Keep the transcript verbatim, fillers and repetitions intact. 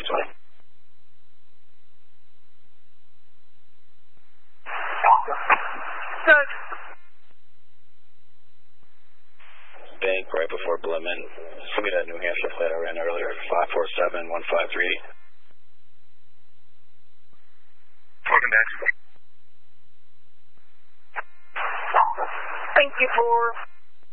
way. Good. Bank right before Blemin. Send me that New Hampshire flight I ran earlier, five four seven one five three eight. Welcome back. Thank you for